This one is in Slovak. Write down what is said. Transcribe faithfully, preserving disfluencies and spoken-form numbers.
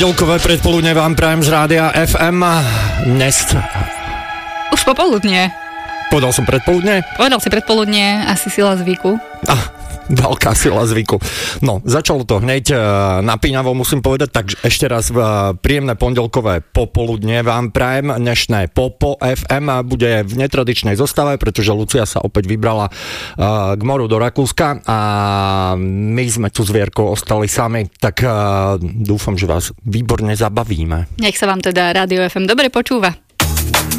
Pondelkové predpoludne vám prajem z rádia ef em. Dnes... Už popoludne. Povedal som predpoludne? Povedal si predpoludne, asi sila zvyku. Ah, veľká sila zvyku. No, začalo to hneď napínavo, musím povedať, tak ešte raz príjemné pondelkové popoludne vám prajem. Dnešné Popo ef em bude v netradičnej zostave, pretože Lucia sa opäť vybrala k moru do Rakúska a my sme tu s Vierkou ostali sami, tak dúfam, že vás výborne zabavíme. Nech sa vám teda Rádio ef em dobre počúva.